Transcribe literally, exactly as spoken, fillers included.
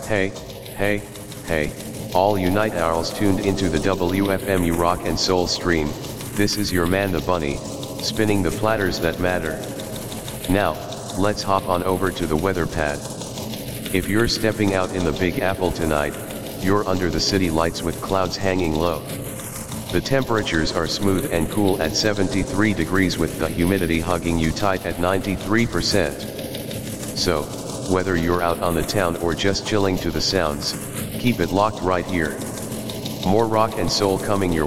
Hey, hey, hey, all you night owls tuned into the W F M U Rock and Soul stream. This is your man the Bunny, spinning the platters that matter. Now, let's hop on over to the weather pad. If you're stepping out in the Big Apple tonight, you're under the city lights with clouds hanging low. The temperatures are smooth and cool at seventy-three degrees with the humidity hugging you tight at ninety-three percent. So, whether you're out on the town or just chilling to the sounds, keep it locked right here. More rock and soul coming your